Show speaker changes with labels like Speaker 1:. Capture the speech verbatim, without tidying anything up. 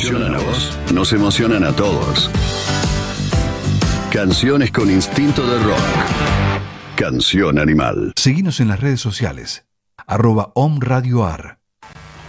Speaker 1: emocionan a vos? Nos emocionan a todos. Canciones con instinto de rock. Canción Animal.
Speaker 2: Seguinos en las redes sociales. Arroba Om Radio Ar.